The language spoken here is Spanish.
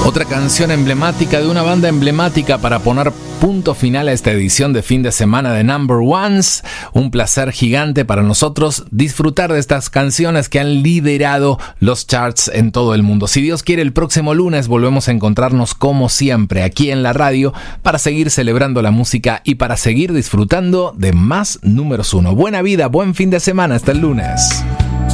Otra canción emblemática de una banda emblemática para poner punto final a esta edición de fin de semana de Number Ones. Un placer gigante para nosotros disfrutar de estas canciones que han liderado los charts en todo el mundo. Si Dios quiere, el próximo lunes volvemos a encontrarnos como siempre aquí en la radio para seguir celebrando la música y para seguir disfrutando de más números 1. Buena vida, buen fin de semana, hasta el lunes.